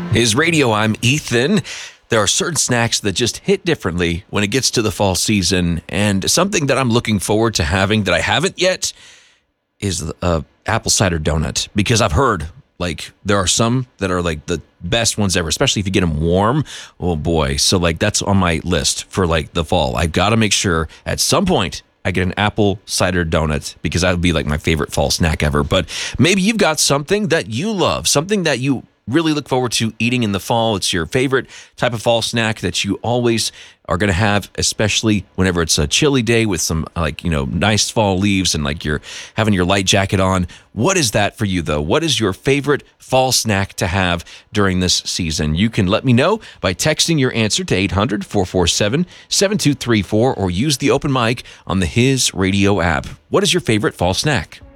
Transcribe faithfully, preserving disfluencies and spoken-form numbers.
His Radio, I'm Ethan. There are certain snacks that just hit differently when it gets to the fall season, and something that I'm looking forward to having that I haven't yet is a apple cider donut, because I've heard like there are some that are like the best ones ever, especially if you get them warm. Oh boy. So like that's on my list for like the fall. I've got to make sure at some point I get an apple cider donut, because that would be like my favorite fall snack ever. But maybe you've got something that you love, something that you really look forward to eating in the fall. It's your favorite type of fall snack that you always are going to have, especially whenever it's a chilly day with some like, you know, nice fall leaves and like you're having your light jacket on. What is that for you though? What is your favorite fall snack to have during this season? You can let me know by texting your answer to eight hundred, four four seven, seven two three four or use the open mic on the His Radio app. What is your favorite fall snack?